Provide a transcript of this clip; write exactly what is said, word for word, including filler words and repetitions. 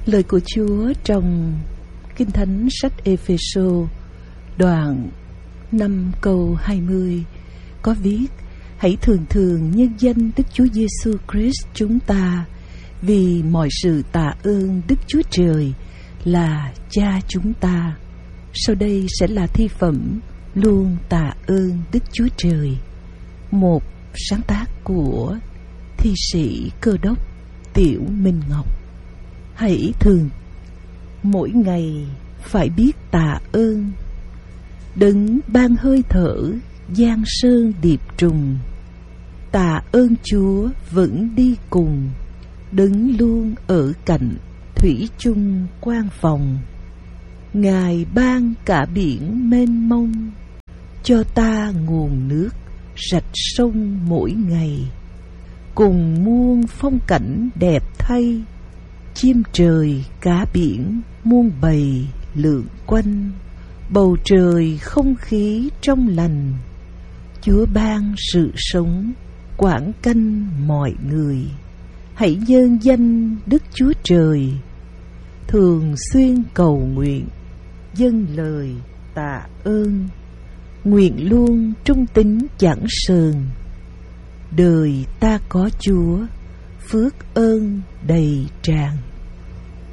Lời của Chúa trong Kinh Thánh sách Ê-phê-sô đoạn năm câu hai mươi có viết: hãy thường thường nhân danh Đức Chúa Giêsu Christ chúng ta, vì mọi sự tạ ơn Đức Chúa Trời là Cha chúng ta. Sau đây sẽ là thi phẩm Luôn tạ ơn Đức Chúa Trời, một sáng tác của thi sĩ Cơ Đốc Tiểu Minh Ngọc. Hãy thường mỗi ngày phải biết tạ ơn Đấng ban hơi thở giang sơn điệp trùng. Tạ ơn Chúa vẫn đi cùng, Đấng luôn ở cạnh thủy chung quang phòng. Ngài ban cả biển mênh mông, cho ta nguồn nước rạch sông mỗi ngày. Cùng muôn phong cảnh đẹp thay, chim trời cá biển muôn bầy lượn quanh. Bầu trời không khí trong lành, Chúa ban sự sống quảng canh mọi người. Hãy nhân danh Đức Chúa Trời, thường xuyên cầu nguyện, dâng lời tạ ơn. Nguyện luôn trung tín chẳng sờn, đời ta có Chúa, phước ơn đầy tràn.